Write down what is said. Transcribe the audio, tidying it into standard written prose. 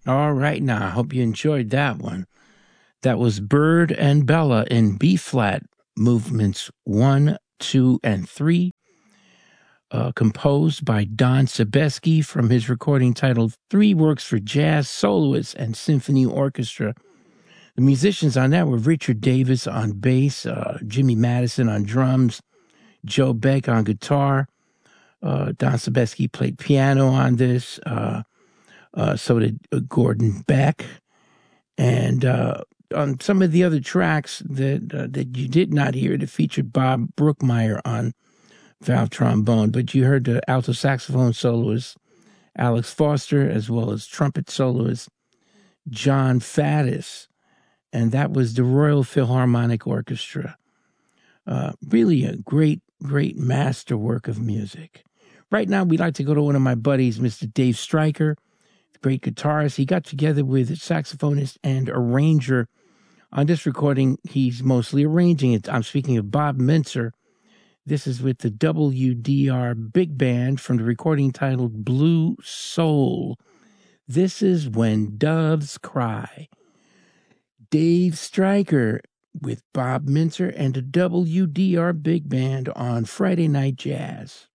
All right, now, I hope you enjoyed that one. That was Bird and Bella in B-flat, movements 1, 2, and 3, composed by Don Sebesky from his recording titled Three Works for Jazz Soloists and Symphony Orchestra. The musicians on that were Richard Davis on bass, Jimmy Madison on drums, Joe Beck on guitar. Don Sebesky played piano on this. So did Gordon Beck. And on some of the other tracks that you did not hear, that featured Bob Brookmeyer on valve trombone, but you heard the alto saxophone soloist Alex Foster, as well as trumpet soloist John Faddis, and that was the Royal Philharmonic Orchestra. Really a great masterwork of music. Right now, we'd like to go to one of my buddies, Mr. Dave Stryker, the great guitarist. He got together with a saxophonist and arranger. On this recording, he's mostly arranging it. I'm speaking of Bob Mintzer. This is with the WDR Big Band from the recording titled Blue Soul. This is When Doves Cry. Dave Stryker with Bob Mintzer and the WDR Big Band on Friday Night Jazz.